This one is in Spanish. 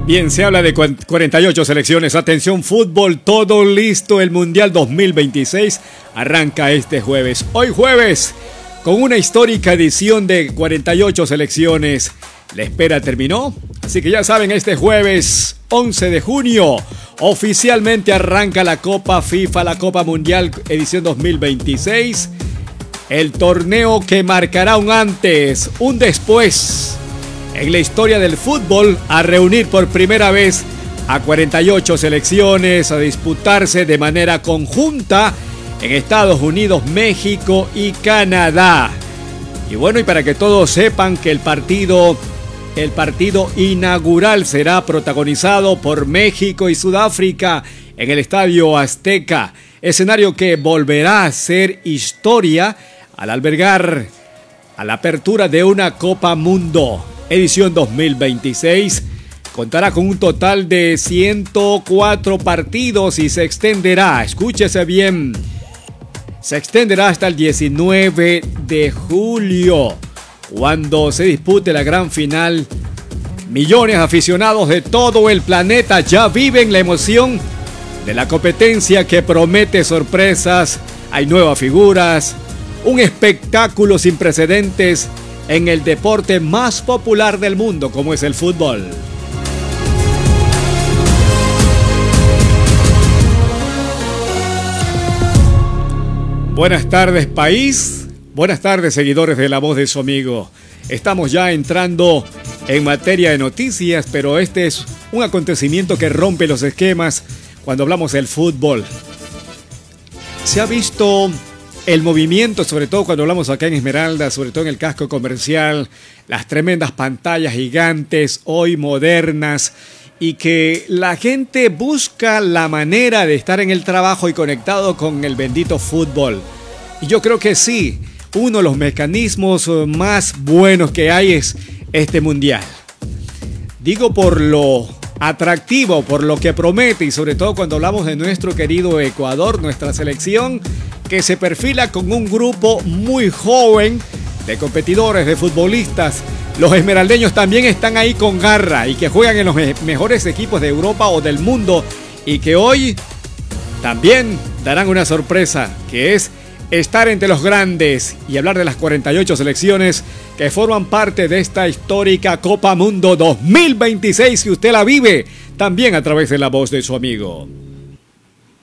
Bien, se habla de 48 selecciones. Atención, fútbol, todo listo. El Mundial 2026 arranca este jueves. Hoy jueves, con una histórica edición de 48 selecciones. La espera terminó, así que ya saben, este jueves 11 de junio oficialmente arranca la Copa FIFA, la Copa Mundial edición 2026. El torneo que marcará un antes, un después en la historia del fútbol, a reunir por primera vez a 48 selecciones, a disputarse de manera conjunta en Estados Unidos, México y Canadá. Y bueno, y para que todos sepan que el partido inaugural será protagonizado por México y Sudáfrica en el Estadio Azteca, escenario que volverá a ser historia al albergar a la apertura de una Copa Mundo edición 2026. Contará con un total de 104 partidos y se extenderá, escúchese bien, se extenderá hasta el 19 de julio, cuando se dispute la gran final. Millones de aficionados de todo el planeta ya viven la emoción de la competencia que promete sorpresas. Hay nuevas figuras, un espectáculo sin precedentes en el deporte más popular del mundo, como es el fútbol. Buenas tardes, país. Buenas tardes, seguidores de La Voz de su Amigo. Estamos ya entrando en materia de noticias, pero este es un acontecimiento que rompe los esquemas cuando hablamos del fútbol. Se ha visto el movimiento, sobre todo cuando hablamos acá en Esmeralda, sobre todo en el casco comercial, las tremendas pantallas gigantes, hoy modernas, y que la gente busca la manera de estar en el trabajo y conectado con el bendito fútbol. Y yo creo que sí, uno de los mecanismos más buenos que hay es este mundial. Digo por lo atractivo, por lo que promete, y sobre todo cuando hablamos de nuestro querido Ecuador, nuestra selección, que se perfila con un grupo muy joven de competidores, de futbolistas. Los esmeraldeños también están ahí con garra y que juegan en los mejores equipos de Europa o del mundo, y que hoy también darán una sorpresa, que es estar entre los grandes y hablar de las 48 selecciones que forman parte de esta histórica Copa Mundo 2026, que usted la vive también a través de La Voz de su Amigo.